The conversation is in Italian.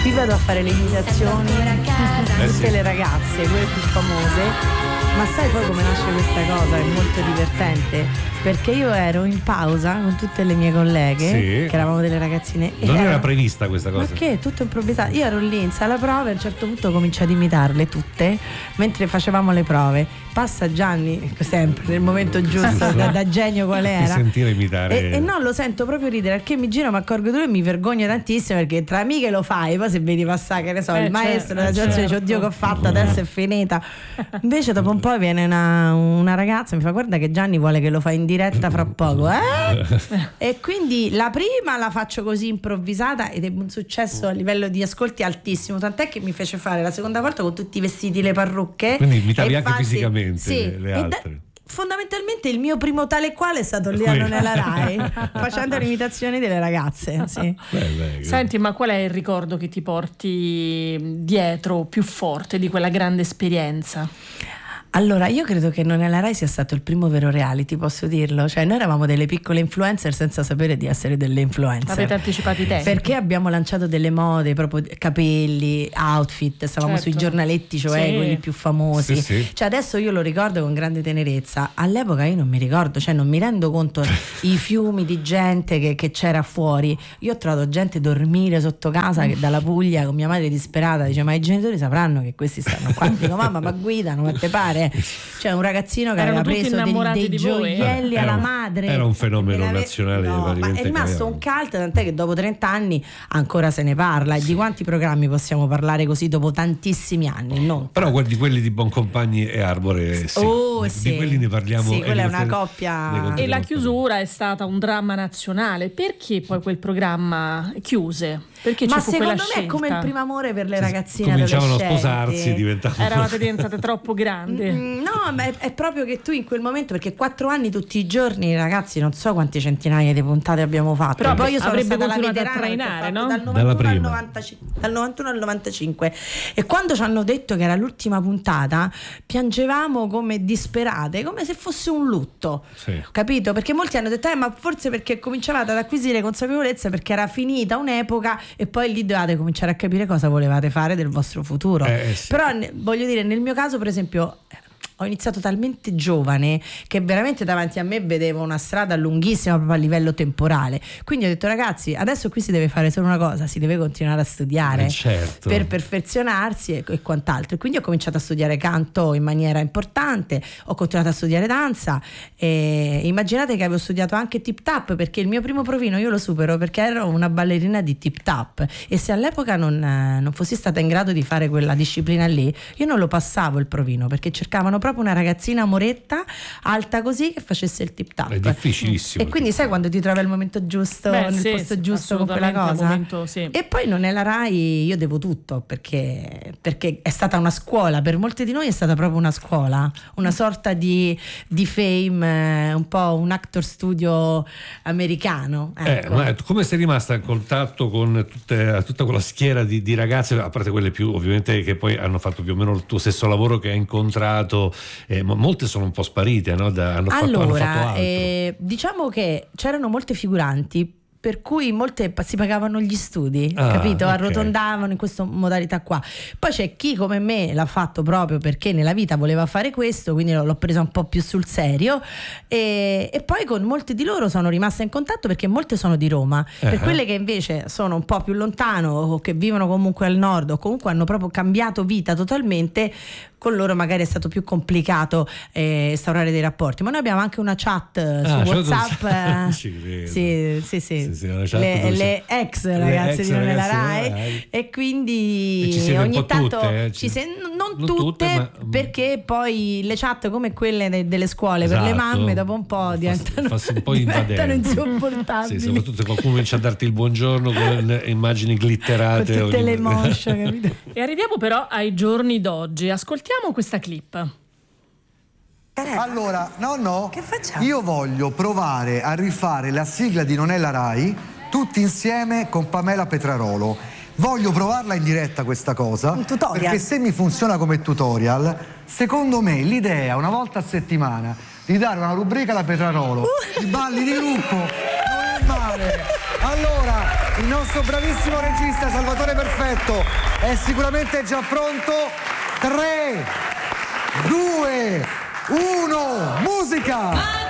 qui vado a fare le imitazioni di tutte le ragazze, quelle più famose. Ma sai poi come nasce questa cosa? È molto divertente, perché io ero in pausa con tutte le mie colleghe, che eravamo delle ragazzine. Non era prevista questa cosa? Ma che? Tutto improvvisato. Io ero lì in sala prove e a un certo punto comincio ad imitarle tutte mentre facevamo le prove. Passa Gianni, sempre nel momento giusto, da genio qual era. Sentire imitare. E non lo sento proprio ridere, perché mi giro, mi accorgo e mi vergogno tantissimo, perché tra amiche lo fai, poi se vedi passare, che ne so, il maestro della situazione dice oddio che ho fatto, adesso è finita. Invece dopo un po' viene una ragazza, mi fa guarda che Gianni vuole che lo fai in diretta fra poco, e quindi la prima la faccio così improvvisata ed è un successo a livello di ascolti altissimo, tant'è che mi fece fare la seconda volta con tutti i vestiti, le parrucche, quindi imitavi anche fisicamente le altre. Fondamentalmente il mio primo tale e quale è stato lì a Non è la Rai, facendo le imitazioni delle ragazze. Sì. Senti, ma qual è il ricordo che ti porti dietro più forte di quella grande esperienza? Allora, io credo che Non è la Rai sia stato il primo vero reality, posso dirlo? Cioè, noi eravamo delle piccole influencer senza sapere di essere delle influencer. Avete anticipato i tempi. Perché abbiamo lanciato delle mode, proprio capelli, outfit, stavamo sui giornaletti, cioè quelli più famosi. Cioè, adesso io lo ricordo con grande tenerezza. All'epoca io non mi ricordo, cioè non mi rendo conto i fiumi di gente che c'era fuori. Io ho trovato gente dormire sotto casa, che dalla Puglia, con mia madre disperata, dice ma i genitori sapranno che questi stanno qua. Dico mamma, ma guidano, ma te pare? Cioè un ragazzino che aveva preso dei gioielli alla madre, era un fenomeno nazionale, ma è rimasto un cult, tant'è che dopo 30 anni ancora se ne parla. E di quanti programmi possiamo parlare così dopo tantissimi anni? Però di quelli di Boncompagni e Arbore di quelli ne parliamo, quella è una coppia. E la chiusura è stata un dramma nazionale. Perché poi quel programma chiuse? Perché ma ci fu secondo me è come il primo amore per le ragazzine cominciavano adolescenti. A sposarsi, eravate diventate troppo grandi. No, ma è proprio che tu in quel momento, perché 4 anni tutti i giorni, ragazzi, non so quante centinaia di puntate abbiamo fatto. Però poi io sono stata la veterana a trainare, no? dal 91 al 95, e quando ci hanno detto che era l'ultima puntata piangevamo come disperate, come se fosse un lutto, capito? Perché molti hanno detto ma forse perché cominciavate ad acquisire consapevolezza, perché era finita un'epoca e poi lì dovevate cominciare a capire cosa volevate fare del vostro futuro. Però voglio dire, nel mio caso per esempio ho iniziato talmente giovane che veramente davanti a me vedevo una strada lunghissima proprio a livello temporale, quindi ho detto ragazzi adesso qui si deve fare solo una cosa, si deve continuare a studiare per perfezionarsi e quant'altro, e quindi ho cominciato a studiare canto in maniera importante, ho continuato a studiare danza, e immaginate che avevo studiato anche tip tap, perché il mio primo provino io lo supero perché ero una ballerina di tip tap, e se all'epoca non fossi stata in grado di fare quella disciplina lì io non lo passavo il provino, perché cercavano proprio una ragazzina moretta alta così che facesse il tip tap. È difficilissimo. E quindi sai quando ti trovi al momento giusto, nel posto giusto con quella cosa. Momento, e poi Non è la Rai, io devo tutto perché è stata una scuola, per molti di noi è stata proprio una scuola, una sorta di fame, un po' un actor studio americano. Ecco. Ma come sei rimasta in contatto con tutta quella schiera di ragazze, a parte quelle più ovviamente che poi hanno fatto più o meno il tuo stesso lavoro che hai incontrato? Ma molte sono un po' sparite, no? Hanno fatto altro. Diciamo che c'erano molte figuranti, per cui molte si pagavano gli studi, capito? Arrotondavano in questa modalità qua. Poi c'è chi come me l'ha fatto proprio perché nella vita voleva fare questo, quindi l'ho presa un po' più sul serio, e poi con molte di loro sono rimasta in contatto perché molte sono di Roma. Per quelle che invece sono un po' più lontano o che vivono comunque al nord o comunque hanno proprio cambiato vita totalmente, con loro magari è stato più complicato instaurare dei rapporti, ma noi abbiamo anche una chat su WhatsApp. Sì. Le ex ragazze di Non è la Rai, e quindi e ogni tanto non tutte ma perché poi le chat come quelle delle scuole per le mamme dopo un po' diventano insopportabili. Soprattutto se qualcuno comincia a darti il buongiorno con immagini glitterate con tutte le mosce, capito? E arriviamo però ai giorni d'oggi, ascoltiamo questa clip. Allora, no, che facciamo? Io voglio provare a rifare la sigla di Non è la Rai tutti insieme con Pamela Petrarolo. Voglio provarla in diretta questa cosa, un tutorial, perché se mi funziona come tutorial, secondo me l'idea una volta a settimana di dare una rubrica alla Petrarolo, i balli di gruppo, non è male. Allora, il nostro bravissimo regista Salvatore Perfetto progetto è sicuramente già pronto. 3, 2, 1, musica!